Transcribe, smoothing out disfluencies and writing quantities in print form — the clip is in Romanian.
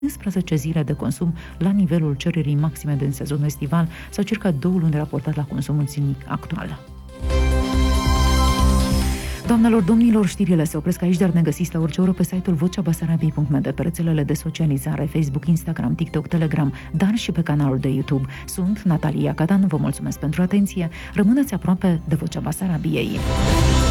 11 zile de consum la nivelul cererii maxime din sezonul estival sau circa 2 luni raportat la consumul zilnic actual. Doamnelor, domnilor, știrile se opresc aici, dar ne găsiți la orice oră pe site-ul voceabasarabiei.md, pe rețelele de socializare, Facebook, Instagram, TikTok, Telegram, dar și pe canalul de YouTube. Sunt Natalia Cadan, vă mulțumesc pentru atenție, rămâneți aproape de Vocea Basarabiei.